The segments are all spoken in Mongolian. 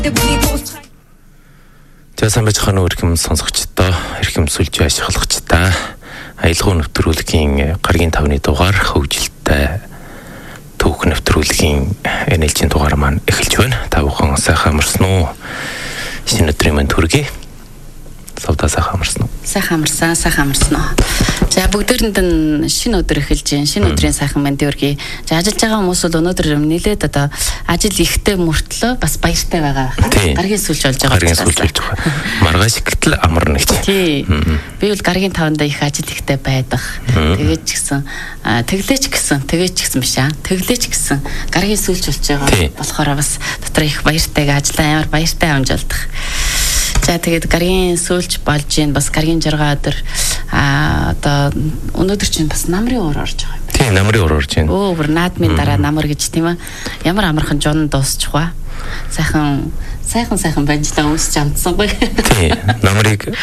Сайн байцгаана уу ирхэм сонсогчдоо, ирхэм сүлж ашиглагчдаа. Аялал нэвтрүүлгийн гаргийн 5-ны дугаар хөгжилтэй түүх нэвтрүүлгийн NLG-ийн дугаар маань эхэлж байна. Та бүхэн сайхан амарсан уу? Шинэ өдрийн мэнд хүргэе. Савда сайхан амарсан уу? Сайхан амарсан уу? За бүгдээрэнд нь шинэ өдөр эхэлж байна. Шинэ өдрийн сайхан мэнд хүргэе. За ажиллаж байгаа хүмүүс бол өнөөдөр нэлээд одоо ажил ихтэй мөртлөө бас баяртай байгаа. Гаргийн сүүлж болж байгаа. Маргааш гэтэл амарна гэж. Би бол гаргийн 5-нд их ажил ихтэй байдаг. Тэгээд ч гэсэн тэглээч гэсэн биш аа. Тэглээч гэсэн гаргийн сүүлж болж байгаа. Болохоор бас дотор их баяртайг ажиллаа амар баяртай амжилтдаг. За тэгээд гаргийн сүүлж болж гин бас гаргийн 6 өдөр одоо өнөөдөр чинь бас намрын уур орж байгаа юм. Тийм, намрын уур орж байна. Бүр наадмын дараа намар гэж тийм ээ. Ямар амархан жон дуусчих вэ? Сайхан байж та өмсч амтсангүй. Тийм, намрыг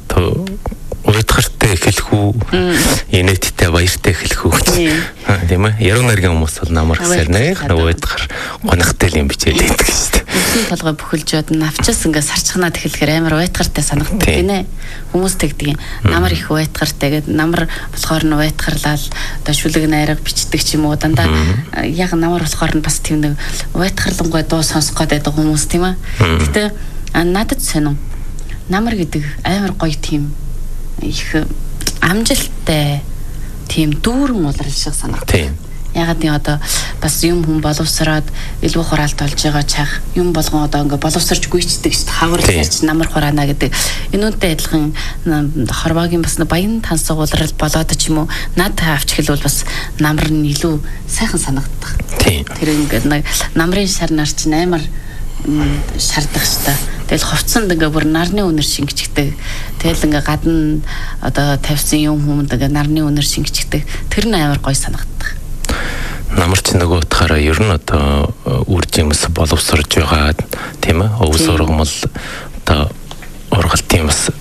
уйтгартай эхлэх үү, инээдтэй баяртай эхлэх үү тийм ээ. Яруу найргийн хүмүүс бол намар гэсэрнэ уйтгар гонхтой юм бичээд байдаг шүү дээ. Үсгийн толгой бүхэлжүүд навчаас ингээ сарчхнаад эхлэхээр амар уйтгартай санагддаг гинэ. Хүмүүс тэгдэг юм. Намар их уйтгартай гэдэг намар болохоор нь уйтгарлал одоо шүлэг найраг бичдэг ч юм уу дандаа яг намар болохоор нь бас тийм нэг уйтгарлангой дуу сонсох гэдэг хүмүүс тийм ээ. Гэтэ надад сонин намар гэдэг амар гоё тийм их амжилттай тийм дүүрэн улрал шиг санагдав. Ягаад нь одоо бас юм хүн боловсроод илүү хураалт болж байгаа чах юм болгон одоо ингээ боловсрч гүйцдэг шүү дээ. Хаварлаарч намар хураана гэдэг. Энүүнтэй адилхан хорвоогийн бас баян тансаг улрал болоод ч юм уу над авч хэлвэл бас намар нь илүү сайхан санагддаг. Тэр ингээ намрын шарнаар чинь амар шардах шүү дээ. Тэгэл ховцсонд ингээ бүр нарны үнэр шингэждэг. Тэгэл ингээ гадна одоо тавьсан юм хүмүүнд ингээ нарны үнэр шингэждэг. Тэр нь амар гоё санагддаг. Намар чинь нөгөө утгаараа ер нь одоо үр жимс боловсрож байгаа тийм ээ. Өвс ургамал одоо ургалтын бас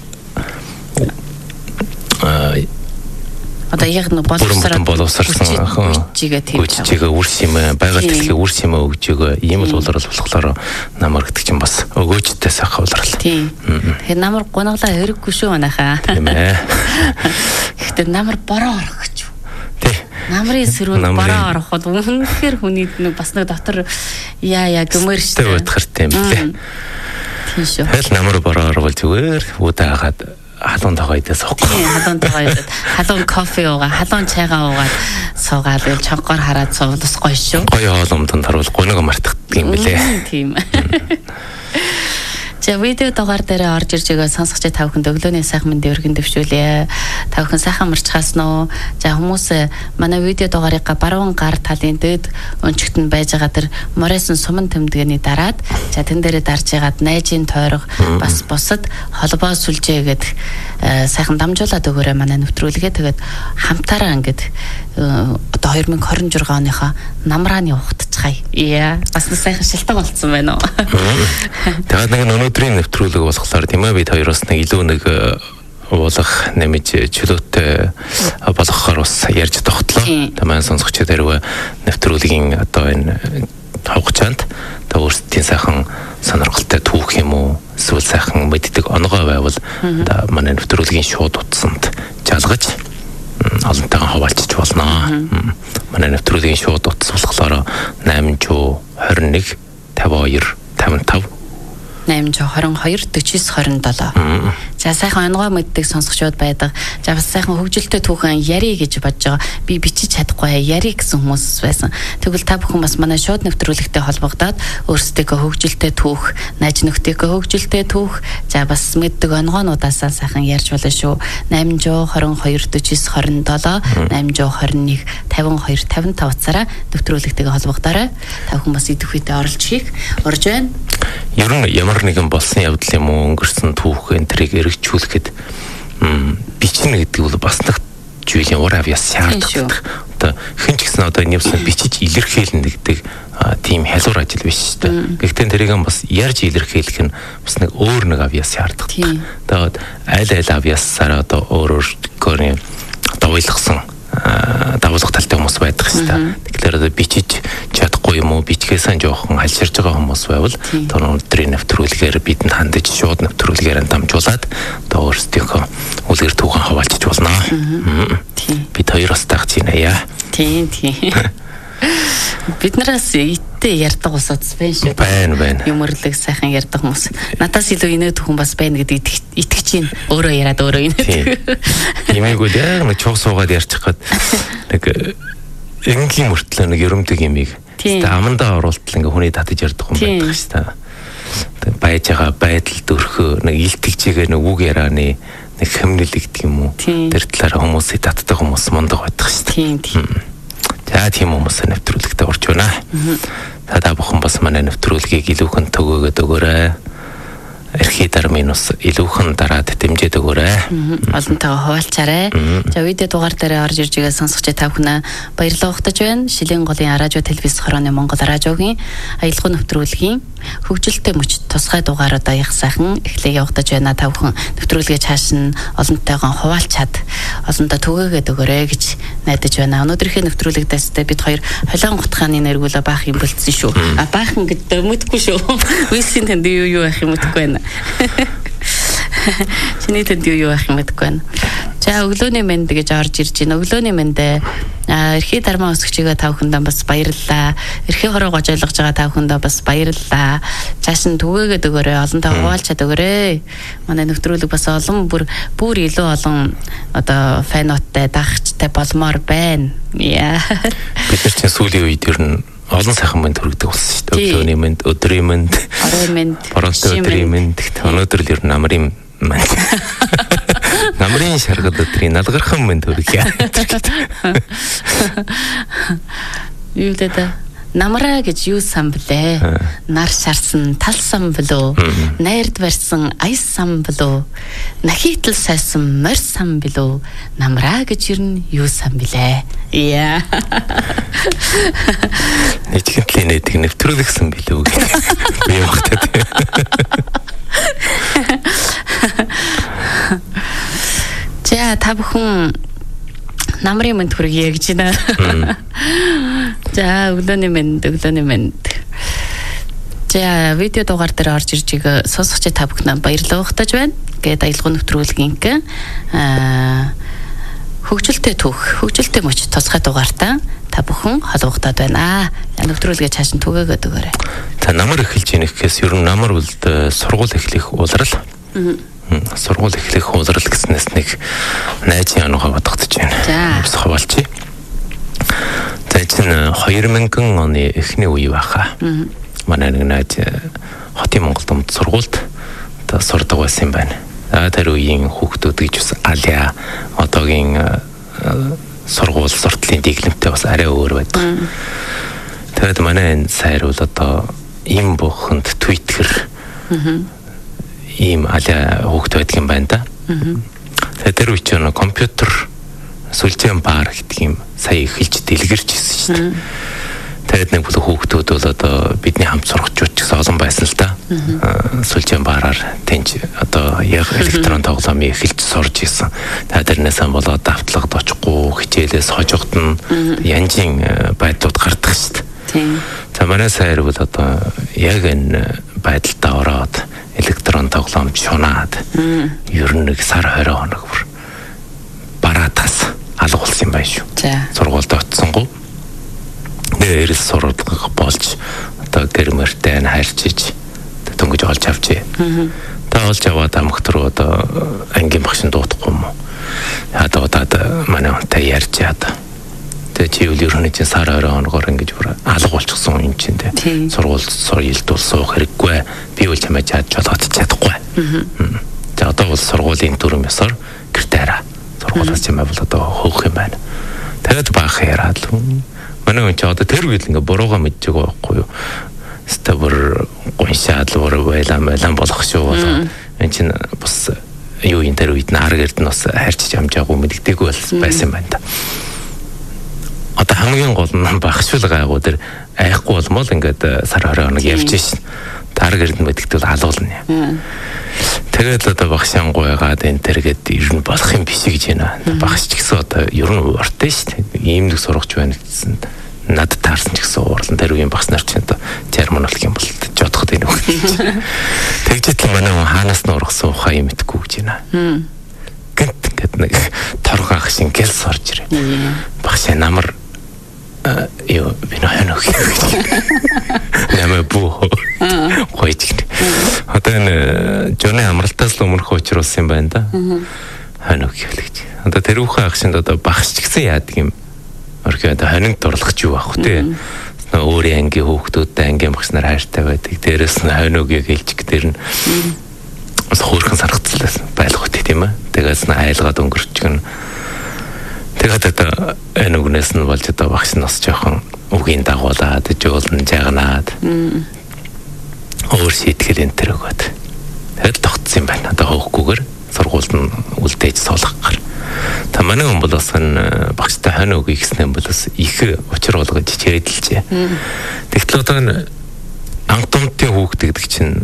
одоо яг нэг боловсрсан гүйчигээ үрс юм байгаль дэлхий үрс юм өгж өгөө ийм л улрал болохоор намар гэдэг чинь бас өгөөжтэй сайхан улрал. Тэгэхээр намар гунаглаа хэрэггүй шүү манайхаа. Тийм ээ. Гэхдээ намар бороо орох гэж. Намрын сэрүүн бороо ороход үнэхээр хүний нэг бас нэг дотор яа гэмээр штэ. Утгартай юм билээ. Тийм шүү. Хэл намар бороо орвол зүгээр удаагаад халуун тагойдээс авахгүй. Халуун тагойдод халуун кофе уугаа, халуун чайгаа уугаад суугаад чонгоор хараад суувал бас гоё шүү. Гоё хооломтонд харуул гоног мартагддаг юм билээ. Тийм. За видео дугаар дээр орж ирж байгаа сонсогч та бүхэнд өглөөний сайхан мэндийг өргөн дэвшүүлье. Та бүхэн сайхан марчхаас нь. За хүмүүс манай видео дугаарыг баруун гар талын дэд өнчигт нь байж байгаа тэр морейсон суман тэмдгээний дараад за тэн дээрээ дарж ягаад найжийн тойрог бас бусад холбоо сүлжээ гэдэг сайхан дамжуулаад өгөөрэй манай нэвтрүүлгээ. Тэгээд хамтаараа ингээд одоо 2026 оныхоо намрааны ухтцгаая. Бас сайхан шилдэг болцсон байна уу? Тэгээд нэг өнөөдрийн нэвтрүүлэг болохоор тийм ээ бид хоёроос нэг илүү нэг уулах нэмж чөлөөтэй болгохоор бас ярьж тогтлоо. Тамаа сонсогчдод хэрвээ нэвтрүүлгийн одоо энэ хавгачаанд та өөрсдийн сайхан сонирхолтой түүх юм уу эсвэл сайхан мэддэг онгой байвал одоо манай нэвтрүүлгийн шууд утсанд жалгаж олонтойгоо хаваалцж болно. Манай нэвтрүүлгийн шууд утас болохоор 821 52 55 822 4927. За сайхан онгой мэддэг сонсогчдод байдаг. За бас сайхан хөгжилтэй түүхэн яри гэж бодож байгаа. Би бичиж чадахгүй яри гэсэн хүмүүс байсан. Тэгвэл та бүхэн бас манай шууд нэвтрүүлэгтэй холбогдоод өөрсдөө хөгжилтэй түүх, найз нөхдийнхөө хөгжилтэй түүх, за бас мэддэг онгоонуудаас сайхан ярьж болно шүү. 822 4927 821 52 55 утсаараа нэвтрүүлэгтэйгээ холбогдоорой. Та бүхэн бас идэх үедээ оролж хийх урж байна. Ер нь ямар нэгэн болсон явдал юм уу өнгөрсөн түүх энтрийг эргэжүүлэхэд бичнэ гэдэг бол бас нэг зүйлийн ур авьяас шаардлагатай. Одоо хэн ч гэсэн одоо нэмсэн бичиж илэрхийлнэ гэдэг тийм хялуур ажил биш шүү дээ. Гэхдээ тэрийг бас ярьж илэрхийлэх нь бас нэг өөр нэг авьяас шаардлагатай. Тэгээд аль авьяасаараа одоо өөр өөргөө давилгасан давуулга талтай хүмүүс байдаг хэвээр. Тэгэхээр одоо бичиж чадахгүй юм уу, бичгээсэн жоохон алширж байгаа хүмүүс байвал тэр өнөөдрийн нэвтрүүлгээр бидэнд хандаж шууд нэвтрүүлгээр дамжуулаад одоо өөрсдийнхөө үлгэр түүхэн хаваалцж болно. Бид хоёр бас тагч байна. Тийм. Биднээс иттэй ярддаг ус байна шүү. Байна. Юмрлэг сайхан ярддаг хүмүүс. Надаас илүү инээд хүн бас байна гэдэг итгэж чинь өөрөө яриад өөрөө инээд. Имэйгүүд яг нэг чуг суугаад ярьчих гээд нэг энгийн мөртлөө нэг ерөмдөг имийг амандаа оруултал ингээ хүний татаж ярьдаг хүн байдаг шүү дээ. Байж байгаа байдал дөрхөө нэг илтгэжгээ нэг үг ярианы нэг хэмнэл гэдэг юм уу. Тэр талаараа хүмүүсийг татдаг хүмүүс мундаг байдаг шүү дээ. Тийм. За тийм хүмүүсээ нэвтрүүлэгтээ орж байна. Та бүхэн бас манай нэвтрүүлгийг илүүхэн төгөөгд өгөөрэй. Эрхий дармын ус илүүхэн дараад дэмжиж өгөөрэй. Олонтойгоо хуваалцаарай. За видео дугаар дээр орж ирж байгаа сонсогч та бүхэн баярлалаа ухтаж байна. Шилийн голын радио телевиз хорооны Монгол радиогийн аялал нэвтрүүлгийн хөгжилтэй мөч тусгай дугаараа даях сайхан эхлээ явагдаж байна. Та бүхэн нэвтрүүлгээ цааш нь олонтойгоо хуваалцаад олонтоо төгөөгээд өгөөрэй гэж найдаж байна. Өнөөдрийнхээ нэвтрүүлэгдээс бид хоёр холион гутхааны нэргүүлээ баах юм болцсон шүү. Баахан гэдэг мэдгүй шүү. Висийн тэнд юу байх юм мэдгүй байна. Чиний тэнд юу байх юм мэдгүй байна. За өглөөний мэнд гэж орж ирж байна. Өглөөний мэндэ эрхий дармаа өсгчигээ та бүхэндээ бас баярлалаа. Эрхий хороо гожойлгож байгаа та бүхэндээ бас баярлалаа. Цааш нь түгээгээд өгөөрэй. Олонтоо хуваалцаад өгөөрэй. Манай нэвтрүүлэг бас бүр илүү олон одоо фанаттай дагчтай болмоор байна. Бид нар чинь сүүлийн үед ер нь олон сайхан мэнд хүргэдэг болсон шүү дээ. Өглөөний мэнд, өдрийн мэнд, орой мэнд, өдрийн мэнд. Өнөөдөр л ер нь намрын мэнд. Намрын шаргал өдрийн налгархан мэнд хүргье. Юу дээ? Намраа гэж юу сан блэ? Нар шарсан тал сан блөө? Найрд барьсан аяс сан блөө? Нахитл сайсан морь сан блөө? Намраа гэж ер нь юу сан блэ? Нэчгэнтлийн нэдэг нэвтрүүлэгсэн билүү гэх. Би явахтаа тийм. За та бүхэн намрын мэнд хүргье гэж байна. За өглөөний мэнд. За видео дугаар дээр орж ирж байгаа сонсогч та бүхэн баярлалаа ухтаж байна. Гээд аялал нэвтрүүлгийн хөгжилтэй мөч тусгай дугаартаа та бүхэн холбогдоод байна. Нэвтрүүлгээ цааш нь түгээгээд өгөөрэй. За намар эхэлж ийнэх гэхээс ер нь намар бол сургууль эхлэх улирал. Сургууль эхлэх улирал гэснээс нэг найзын анугаа бодогдож байна. Бис хаваалчи. За чинь 2000 оны эхний үе байхаа. Манай нэг найз хотын Монголд өмд сургуульд одоо сурдаг байсан юм байна. Тэр үеийн хүүхдүүд гэж бас алиа одоогийн сургууль суртлын дэглэмтэй бас арай өөр байдаг. Тэгээд манай энэ сайр бол одоо им бохонд твиттер ийм алиа хүүхд байдаг юм байна да. Тэгээд тэр үеч нь компьютер сүлжээн баар гэдэг юм сая эхэлж дэлгэрч ирсэн шүү дээ. Тэгээд нэг бүлэг хүүхдүүд бол одоо бидний хамт сурагчид ч гэсэн олон байсан л да. Сүлжээн баараар тэнч одоо яг электрон тоглоомыг эхэлж сурж исэн. Тэрнээс болоод давтлагд очихгүй хичээлээс хожигдно янжин байдлууд гардаг шүү дээ. За манай сайр бол одоо яг энэ байдалтай ороод электрон тоглоомд шунаад ер нь нэг сар 20 хоног бүр бараатаас алга болсон юм байна шүү. Сургуульд очсонгүй нэрэл сурдаг болж одоо гэрмэртэй хайрчиж дөнгөж олж авчээ. Та олж аваад амхт руу одоо ангийн багшин дуудахгүй юм уу? Ядуудаад манай хүнтэй ярьж яад. Тэгээ чи үл ерөнхий чинь сар 20 хоногоор ингэж бүр алга болчихсон юм чинь тэ. Сургуульд соёлдул суух хэрэггүй. Би үл чамаа чад жолоод чадахгүй. За одоо бол сургуулийн дүрм ёсоор гэртээ хараа. Сургуулиас чамаа бол одоо хөөх юм байна. Тэгээд баах яраад л манай хүн ч одоо тэр үед ингээ бурууга мэддэг байхгүй юу? Стабер гоншаад л байлаа болох шүү болоо. Энд чинь бас юу энэ тэр үед нар гэрд нь бас хайрчиж амжаагүй мэддэггүй байсан юм байна да. Одоо хамгийн гол нь багшуул гайгүй тэр айхгүй болмол ингээд сар 20 хоног явж шин. Тар гэрд нь мэддэгтэй алуулна. Тэгээд одоо багшаангуйгаад энэ тэргээд ер нь болох юм биш гэж байна. Багш ч гэсэн одоо ер нь ууртай шүү дээ. Ийм нэг сургач байна гэсэн надад таарсан ч гэсэн уурлан тэр үеийн багш нар ч одоо German болох юм бол жодоход энэ үг. Тэгжэтэл манай хаанаас нь ургасан ухаа юм итгэхгүй гэж байна. Гэт нэг торгоох шиг гэлс орж ирээ. Багш намар ёо би нөхөн гэж. Намаа буу. Гойч. Одоо энэ жонны амралтаас л өмнөх уучруулсан юм байна да. Ханаа гэж. Одоо тэр үхэн агшинд одоо багш ч гэсэн яадаг юм. Орхио одоо хонинг дурлах ч юу аах вэ? Өөрийн ангийн хүүхдүүдтэй ангийн багш нар хайртай байдаг. Дээрээс нь хоноогийг хэлчих дээр нь бас хөөрхөн санагцлаас байлгах тийм ээ. Тэгээс нь айлгаад өнгөрчих нь. Тэгээд одоо энэ үгнээс нь болж одоо багш нь бас жоохон үгийн дагуулаад жуулн жагнаад өөр шийтгэл энэ төр өгөөд. Тэгэл тогтсон юм байна. Одоо хөөхгүйгээр сургуульд нь үлдээж суулгах гар. Та манай хүн бол бас энэ багштай хань үг ихсэн юм бол бас их учир болгож чийдэлжээ. Тэгтэл одоо энэ ангтомтын хүүхд гэдэг чинь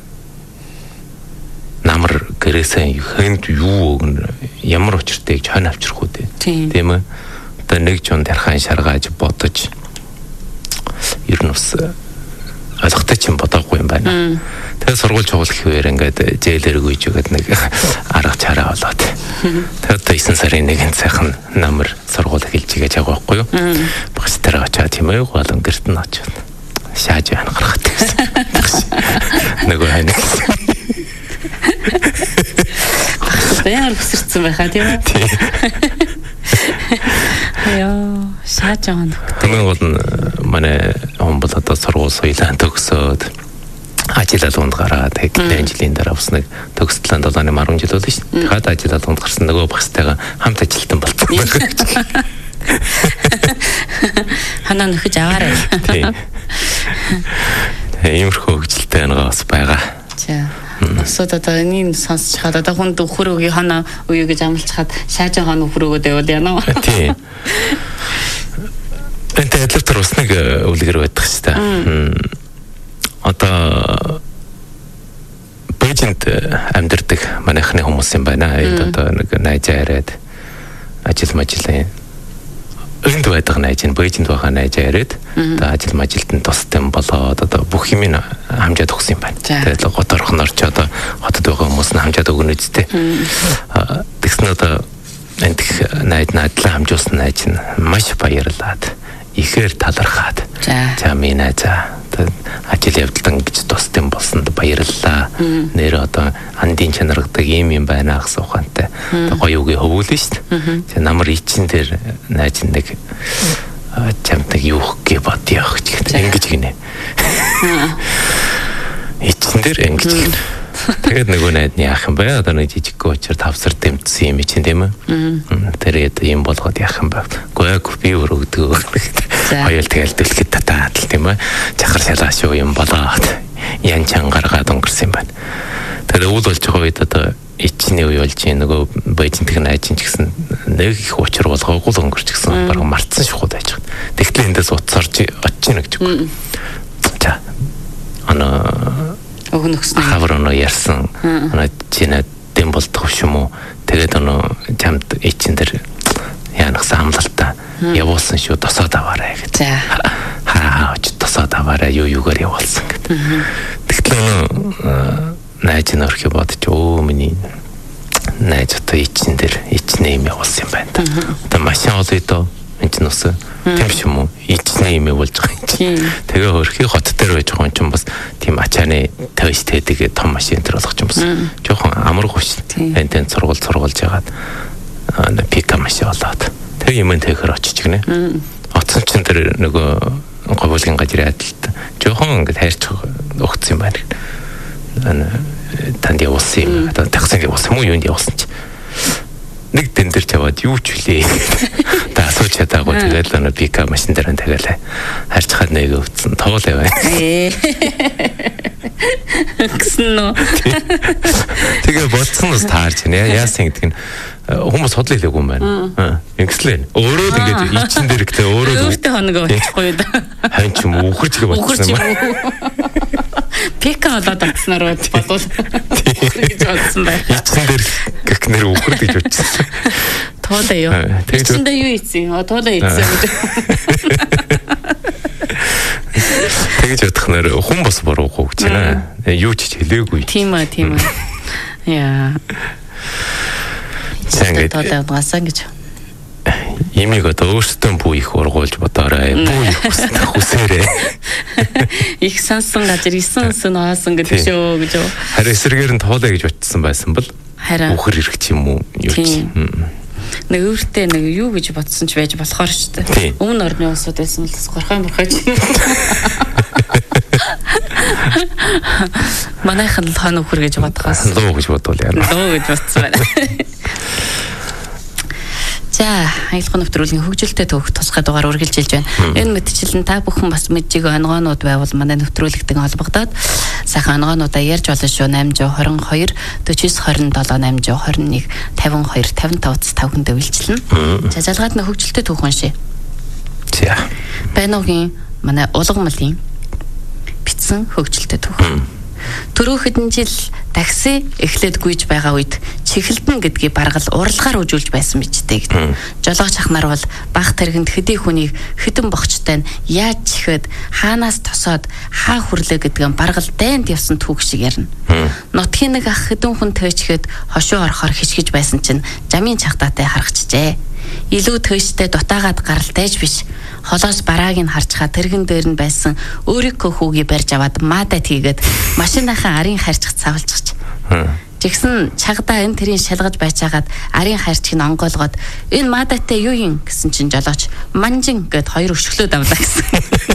намар гэрээсээ хэнд юу өгнө ямар учиртай гэж хань авчрах үү тийм ээ. Одоо нэг жон дархан шаргааж бодож ер нь бас ойлгохтой ч юм бодоогүй юм байна. Тэгээд сургууль чуулгах үеэр ингээд зээлэр гүйж өгöd нэг арга чараа болоод. Тэгээд 9 сарын 1-нд сайхан намар сургууль хэлж байгаа жаа байхгүй юу? Багш тараа очоод тийм ээ болон гэрт нь очоод шааж байна гаргах гэсэн. Нөгөө хань. Баяр хүсэрсэн байхаа тийм үү? Яа, шааж байгаа нь. Тэгмээ бол манай хүн бол одоо сургууль соёлын төгсөөд ажил алганд гараад хэдэн жилийн дараа бас нэг төгсөлтөнд 10 жил болно шүү дээ. Хаад ажил алганд гарсан нөгөө багстайгаа хамт ажилтан болсон байна. Ханаа нөхөж аваарай. Тийм. Иймэрхүү хөгжилтэй байгаа бас байгаа. За. Сод одоо энэ сонсч хаад одоо хүнд өхөр өгийн ханаа үе гэж амлцхаад шааж байгаа нөхөр өгөөд явал яана. Тийм. Энтэй адилтар бас нэг үлгэр байдаг шүү дээ. Одоо Бээжинд амьдардаг манайхны хүмүүс юм байна. Одоо нэг найз яриад ажил мажилын энд байдаг найз нь Бээжинд байгаа найз яриад одоо ажил мажилд нь тустай болоод одоо бүх юм нь хамжаад өгсөн юм байна. Тэгээд готорхон орч одоо хотод байгаа хүмүүс нь хамжаад өгнө үстэй. Тэгсэн одоо энд найз надлаа хамжуулсан найз нь маш баярлаад ихээр талархаад за минь за ажил явдал ингэж тусдсан болсонд баярлалаа. Нэр одоо андын чанаргадаг юм байна гэсэн ухаантай. Гоё үгээ хөвүүлнэ шүү дээ. Намар ичин дээр найз нэг чамд нэг юу гээ бодъё гэж ингэж гинэ. Ичин дээр ингэж гинэ. Тэгээд нөгөө найд нь яах юм бэ? Одоо нэг жижиг гоочор тавсар дэмтсэн юм чинь тийм ээ. Тэгээд юм болгоод яах юм бэ? Гойг би өргөдөг. Хоёул тэгэл дэлгэд татаад л тийм ээ. Чахар шалгаа шүү юм болоод ян чан гаргаад өнгөрсөн юм байна. Тэгээд өвөл болж байгаа үед одоо ичний үе болж нөгөө Бээжинтг найз чинь ч гэсэн нэг их учир болгоогүй л өнгөрчихсөн. Бараг мартсан шахуу байж байгаа. Тэгтэл эндээс утас орж очиж нэг ч. За. Өгнөхсөн. Хаврано ярьсан. Чиний дэм болдох юм уу? Тэгээд чамд эчин дээр яанахсан амлалтаа явуулсан шүү тосоод аваарай гэж. За. Хаач тосоод аваарай юугаар явуулсан гэдэг. Тэгтэл найз нь өрхөө бодож миний найз одоо эчин дээр ичнээ юм явуулсан юм байна. Одоо машин олъё доо энэ нь ус тийм ч юм уу ичнээ юм явуулж байгаа юм чинь. Тэгээ хөрхий хот дээр байж байгаа юм чинь бас тийм ачааны тест хийдэг том машин төр болох юм бас жоохон амаргүй шүү. Энд сургуулж ягаад пикап машин болоод тэг юм тэгэхэр очиж гинэ. Оцсон чинь тэр нөгөө говьлын газрын адилт жоохон ингээд хайрч өгцсөн юм байна. Танд явуулсан юм. Одоо таксиг явуулсан юм уу юунд явуулсан чи. Нэг тэн дээр чаваад юу ч үлээ. Та асууж чадаагүй тэгэл пикап машин дээр тэгэл харж хаад нэг өвцөн тоол яваа. Гэсэн нөө. Тэгээ бодсон бас таарч байна. Яасан гэдэг нь хүмүүс хотлоо хэлээгүй юм байна. Ингэслээ. Өөрөө л ингэж ичин дээр гэдэг өөрөө өөртөө хоног очихгүй да. Хань ч юм уу үхэрч гэж бодсон юм байна. Пека болоод батснараа бодвол гэж бодсон бай. Ичсэн дээр гэгнэр үхэр гэж бодсон. Тоолоо юу? Ичэндээ юу ийцэн? Тоолоо ийцэн гэж. Тэгэж бодох нэр хүн бас буруугүй гэж байна. Юу ч хэлээгүй. Тийм аа. Яа. Тэгэж тоолоо угаасан гэж. Имийг одоо өөрсдөө бүү их ургуулж бодоорой. Бүү их хүсээрээ. Их сансан газар исэн ноосон гэдэг шүү гэж. Харин эсрэгээр нь тоолоо гэж бодсон байсан бол үхэр ирэх ч юм уу юу ч. Нэг өөртөө нэг юу гэж бодсон ч байж болохоор ч тийм. Өмнө орны улсууд байсан бол бас горхон бурхаж. Манайхан л хон үхэр гэж бодохоос. Луу гэж бодвол яа. Луу гэж бодсон байна. За, аялал нэвтрүүлгийн хөгжилтэй төвх тусгай дугаар үргэлжилж байна. Энэ мэдчилэн та бүхэн бас мэджиг онгоонууд байвал манай нэвтрүүлэгтэй холбогдоод сайхан онгоонуудаа ярьж болно шүү. 822 49 27 821 52 55 5 дэвэлжлэн. За, залгаад нэг хөгжилтэй төвх уншия. За. Байнуугийн манай улгамлын бичсэн хөгжилтэй төвх. Түрүү хэдэн жил такси эхлээд гүйж байгаа үед чихэлдэн гэдгийг баргал уралгаар үжүүлж байсан мэжтэй гэдэг. Жолооч ахнаар бол баг тэргэнд хэдий хүнийг хитэн бохчтой нь яаж чихэд хаанаас тосоод хаа хүрлээ гэдгээ баргал дайнд явсан түүх шиг ярина. Нутгийн нэг ах хэдэн хүн төөчгээд хошуу орохоор хичгэж байсан чинь жамын чахтаатай харагчжээ. Илүү төөчтэй дутаагаад гаралтайж биш. Холоос барааг нь харчхаа тэргэн дээр нь байсан өөрийнхөө хүүгийг барьж аваад маадад хийгээд машиныхаа арын харьцах цавлцгач. Жигсэн чагдаа энэ тэрийн шалгаж байцаагаад арын харьцыг нь онгоолгоод энэ маададтай юу юм гэсэн чинь жолооч манжин гэд хоёр өшгөлөө давлаа гэсэн.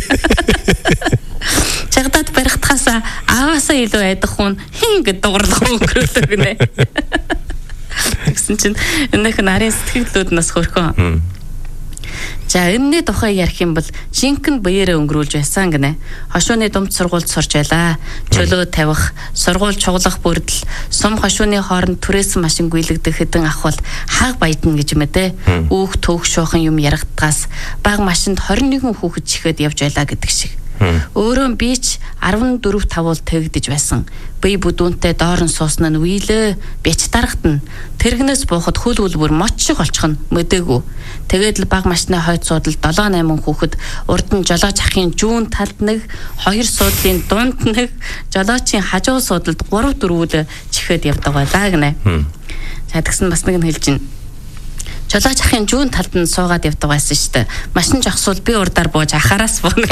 Чагдаад барихтахаасаа ааваасаа илүү айдах хүн хин гэд дугарлах өнгөрөөлөө гинэ. Гэсэн чинь энэх нарын сэтгэлдлүүд нас хөрхөн. За энэний тухай ярих юм бол жинхэнэ биеэрээ өнгөрүүлж байсан гинэ. Хошууны думд сургуульд сурч байлаа. Чөлөө тавих, сургууль чуглах бүрдэл, сум хошууны хооронд түрээсэн машин гүйлгдэх хэдэн ах бол хааг баядна гэж мэдээ. Үүх төөх шуухан юм ярагдгаас баг машинд 21 хүүхэд чихэд явж байлаа гэдэг шиг. Өөрөө би ч 14 тавуул тэгдэж байсан. Бие бүдүүнтэй доор нь суусан нь үйлээ. Бяч дарагтана. Тэргнээс буухад хөл үлбэр моч шиг олчихно мэдээгүй. Тэгээд л баг машины хойд суудал 7-8 хүүхэд урд нь жолооч ахын жүүн талд нэг, хоёр суудлын дунд нэг, жолоочийн хажуу суудалд 3-4 үл чихэд явдаг байлаа гинэ. За тэгсэн бас нэг нь хэлж байна. Жолооч ахын жүүн талд нь суугаад явдаг байсан шүү дээ. Машин жогсвол би урдаар бууж ахараас бууна.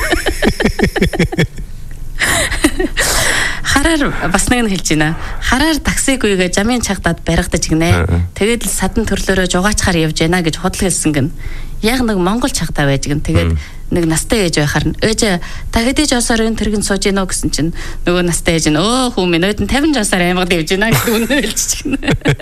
Хараар бас нэг нь хэлж байна. Хараар таксиг үйгээ жамын чагдаад баригдаж гинэ. Тэгээд л садан төрлөөрөө жугаачхаар явж байна гэж худал хэлсэн гин. Яг нэг монгол чагдаа байж гин. Тэгээд нэг настай ээж байхаар нь ээж та хэдий жосоор энэ тэргэн сууж гинөө гэсэн чинь нөгөө настай ээж нь өө хүү минь өөд нь 50 жосоор аймагд явж байна гэдэг үнэ хэлчих гинэ.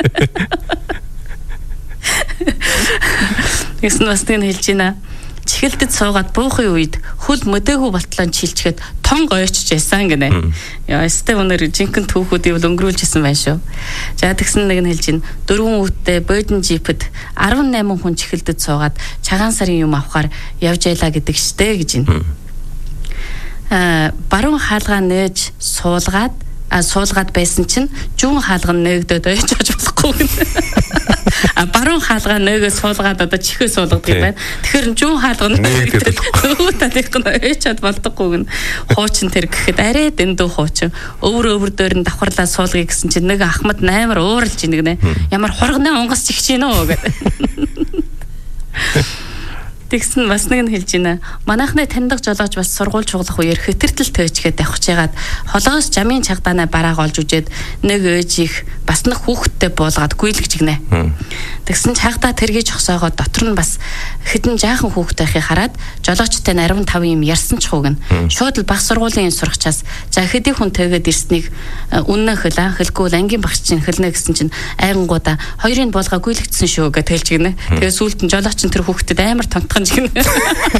Гэсэн бас нэг нь хэлж байна. Чихэлдэд суугаад буухын үед хөл мөдөөгүй болтлоо чилчгээд тон гоёчж байсан гинэ. Яа, өстэй өнөр жинхэнэ түүхүүдийг бол өнгөрүүлжсэн байна шүү. За тэгсэн нэг нь хэлж байна. 4 үедээ бодин жипэд 18 хүн чихэлдэд суугаад цагаан сарын юм авахаар явж байлаа гэдэг штэ гэж байна. Баруун хаалгаа нээж суулгаад байсан чинь жүүн хаалга нээгдээд ойж аж болохгүй гэнэ. Баруун хаалга нэгээ суулгаад одоо чихээ суулгадаг юм байна. Тэгэхээр жүүн хаалга нээгдээд өвөө талих нь ойчаад болдоггүй гэнэ. Хуучин тэр гэхэд арай дэндүү хуучин. Өвөр дээр нь давхарлаа суулгая гэсэн чинь нэг ахмад амар ууралж ийн гэнэ. Ямар хурганы онгоц чихж гинөө гэдэг. Тэгсэн бас нэг нь хэлж байна. Манайхны таньдаг жолооч бас сургууль чуглах үеэр хэтэртэл төөчгээд авахж яагаад холоос жамын чагдаанаа барааг олж үжээд нэг ээж их бас нэг хүүхэдтэй буулгаад гүйлгэж гинэ. Тэгсэн чагдаа тэргийж хосоогоо дотор нь бас хэдэн жаахан хүүхэдтэй хараад жолоочтой 15 юм ярьсан ч хуугна. Шууд л баг сургуулийн сурагчаас за хэдий хүн тэгээд ирснийг үнэн хэлгүй ангийн багш чинь хэлнэ гэсэн чинь айрангуудаа хоёрын буулгаа гүйлгдсэн шүү гэж хэлж гинэ. Тэгээ сүүлд нь жолооч нь тэр хүүхдэд амар тонтхон жигнэ.